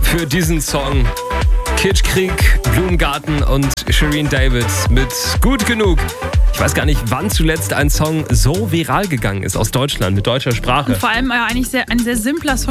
für diesen Song. Kitschkrieg, Blumengarten und Shirin David mit Gut genug. Ich weiß gar nicht, wann zuletzt ein Song so viral gegangen ist aus Deutschland mit deutscher Sprache. Und vor allem eigentlich ein sehr simpler Song.